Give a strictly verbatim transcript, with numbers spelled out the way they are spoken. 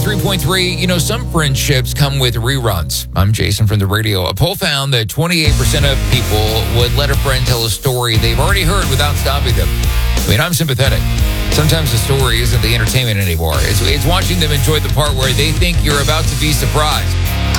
three point three, you know, some friendships come with reruns. I'm Jason from the radio. A poll found that twenty-eight percent of people would let a friend tell a story they've already heard without stopping them. I mean, I'm sympathetic. Sometimes the story isn't the entertainment anymore. It's, it's watching them enjoy the part where they think you're about to be surprised.